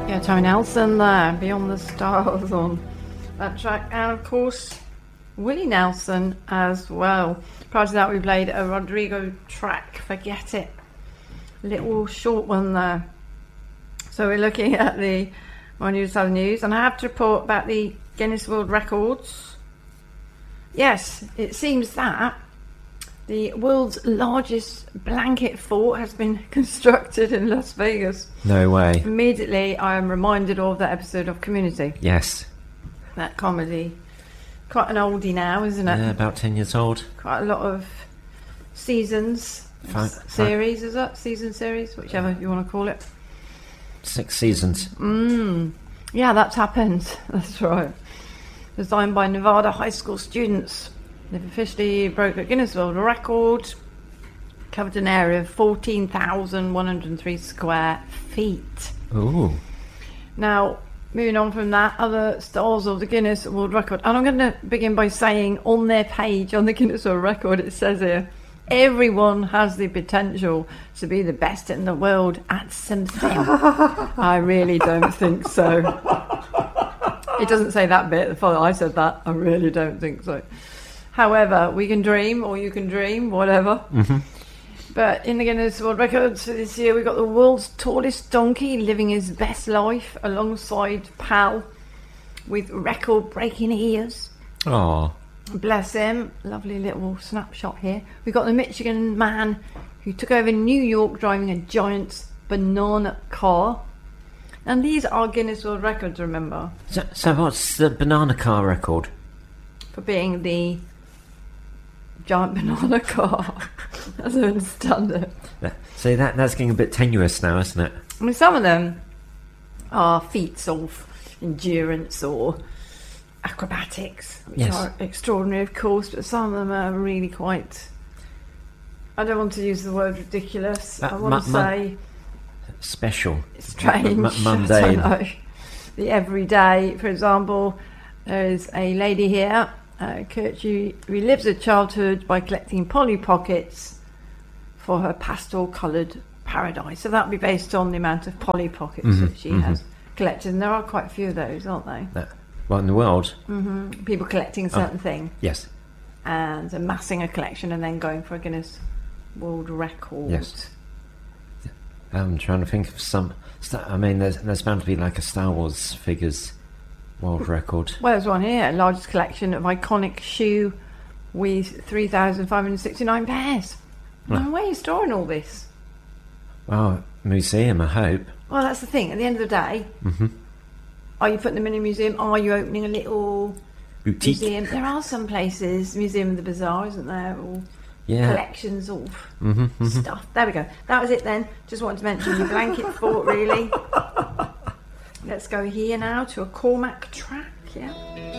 Yeah, Tony Nelson there, Beyond the Stars on that track. And of course, Willie Nelson as well. Prior to that, we played a Rodrigo track, Forget It. Little short one there. So we're looking at the My News Southern News, and I have to report about the Guinness World Records. Yes, it seems that the world's largest blanket fort has been constructed in Las Vegas. No way. Immediately, I am reminded of that episode of Community. Yes. That comedy. Quite an oldie now, isn't it? Yeah, about 10 years old. Quite a lot of seasons. Series, is it? Season series? Whichever you want to call it. 6 seasons. Yeah, that's happened. That's right. Designed by Nevada high school students. They've officially broke a Guinness World Record. Covered an area of 14,103 square feet. Ooh. Now, moving on from that, other stars of the Guinness World Record. And I'm going to begin by saying on their page, on the Guinness World Record, it says here, everyone has the potential to be the best in the world at something. I really don't think so. It doesn't say that bit. I said that. I really don't think so. However, we can dream, or you can dream, whatever. Mm-hmm. But in the Guinness World Records for this year, we got the world's tallest donkey living his best life alongside Pal with record-breaking ears. Oh. Bless him. Lovely little snapshot here. We got the Michigan man who took over New York driving a giant banana car. And these are Guinness World Records, remember? So what's the banana car record? For being the giant banana car, as I understand it. See, that's getting a bit tenuous now, isn't it? I mean, some of them are feats of endurance or acrobatics, which are extraordinary, of course, but some of them are really quite... I don't want to use the word ridiculous. I want to say... special. Strange. Mundane. I don't know. The everyday, for example, there is a lady here, Kirchi, relives her childhood by collecting Polly Pockets for her pastel-coloured paradise. So that would be based on the amount of Polly Pockets that she has collected. And there are quite a few of those, aren't they? What in the world? Mm-hmm. People collecting a certain thing. Yes. And amassing a collection and then going for a Guinness World Record. Yes. I'm trying to think of some... I mean, there's bound to be like a Star Wars figures world record. Well, there's one here. Largest collection of iconic shoe with 3,569 pairs. Where are you storing all this? Well, museum, I hope. Well, that's the thing. At the end of the day, are you putting them in a museum? Are you opening a little boutique museum? There are some places, Museum of the Bazaar, isn't there? Or collections of stuff. There we go. That was it then. Just wanted to mention your blanket fort, really. Let's go here now to a Cormac track, yeah.